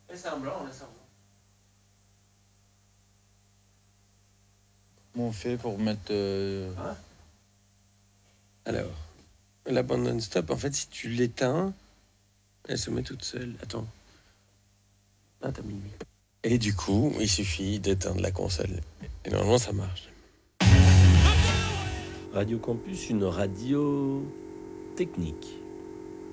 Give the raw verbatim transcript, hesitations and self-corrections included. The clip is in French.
Laisse un blanc, laisse un blanc. Comment on fait pour mettre... Euh... Hein? Alors, la bande non-stop, en fait, si tu l'éteins, elle se met toute seule. Attends. Ah, t'as mis le micro. Et du coup, il suffit d'éteindre la console. Et normalement, ça marche. Radio Campus, une radio technique.